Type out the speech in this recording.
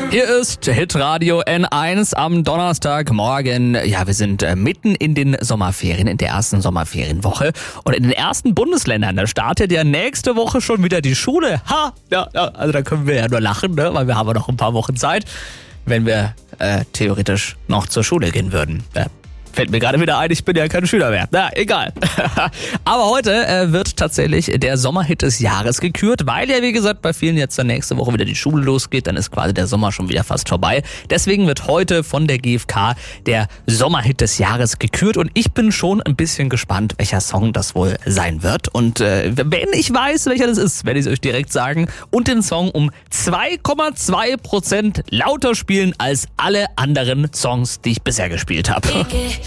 Hier ist Hitradio N1 am Donnerstagmorgen. Ja, wir sind mitten in den Sommerferien, in der ersten Sommerferienwoche. Und in den ersten Bundesländern, da startet ja nächste Woche schon wieder die Schule. Ja, also da können wir ja nur lachen, ne? Weil wir haben ja noch ein paar Wochen Zeit, wenn wir theoretisch noch zur Schule gehen würden. Fällt mir gerade wieder ein, ich bin ja kein Schüler mehr. Na, egal. Aber heute wird tatsächlich der Sommerhit des Jahres gekürt, weil ja, wie gesagt, bei vielen jetzt dann nächste Woche wieder die Schule losgeht. Dann ist quasi der Sommer schon wieder fast vorbei. Deswegen wird heute von der GfK der Sommerhit des Jahres gekürt. Und ich bin schon ein bisschen gespannt, welcher Song das wohl sein wird. Und wenn ich weiß, welcher das ist, werde ich es euch direkt sagen. Und den Song um 2,2% lauter spielen als alle anderen Songs, die ich bisher gespielt habe.